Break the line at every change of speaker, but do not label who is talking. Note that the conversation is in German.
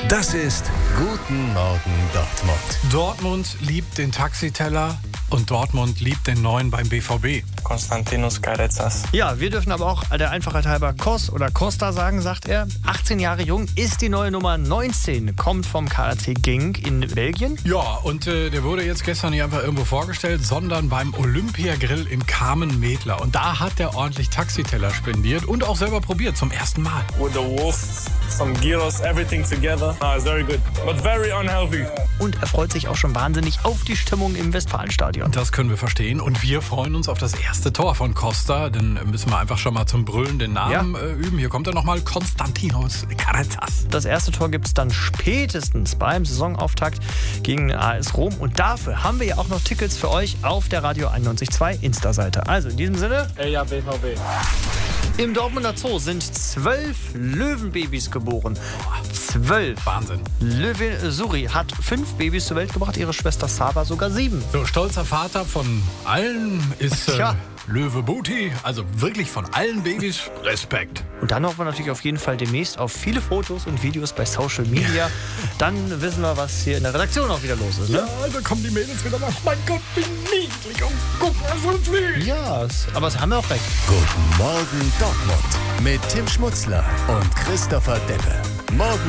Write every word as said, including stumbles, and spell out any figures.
Das ist Guten Morgen Dortmund.
Dortmund liebt den Taxiteller und Dortmund liebt den neuen beim B V B.
Konstantinos Karezas.
Ja, wir dürfen aber auch der Einfachheit halber Kos oder Costa sagen, sagt er. achtzehn Jahre jung, ist die neue Nummer neunzehn, kommt vom K R C Genk in Belgien.
Ja, und äh, der wurde jetzt gestern nicht einfach irgendwo vorgestellt, sondern beim Olympiagrill in Kamen-Medler. Und da hat der ordentlich Taxiteller spendiert und auch selber probiert, zum ersten Mal.
With the Wurst, some gyros, everything together. Ah, it's very good, but very unhealthy.
Und er freut sich auch schon wahnsinnig auf die Stimmung im Westfalenstadion.
Das können wir verstehen. Und wir freuen uns auf das erste Tor von Costa. Dann müssen wir einfach schon mal zum Brüllen den Namen
Ja.
äh, üben. Hier kommt er nochmal, Konstantinos Karezas.
Das erste Tor gibt es dann spätestens beim Saisonauftakt gegen A S Rom. Und dafür haben wir ja auch noch Tickets für euch auf der Radio einundneunzig Komma zwei Insta-Seite. Also in diesem Sinne,
Ey, ja, B V B.
im Dortmunder Zoo sind zwölf Löwenbabys geboren. Zwölf.
Wahnsinn.
Löwin Suri hat fünf Babys zur Welt gebracht, ihre Schwester Saba sogar sieben.
So, stolzer Vater von allen ist äh,
Tja.
Löwe Booty. Also wirklich von allen Babys Respekt.
Und dann hoffen wir natürlich auf jeden Fall demnächst auf viele Fotos und Videos bei Social Media. Dann wissen wir, was hier in der Redaktion auch wieder los ist. Ne?
Ja, da kommen die Mädels wieder nach. Mein Gott, wie niedlich. Und guck mal, so uns weh.
Ja, es- aber sie haben ja auch recht.
Guten Morgen Dortmund mit Tim Schmutzler und Christopher Deppe. Morgen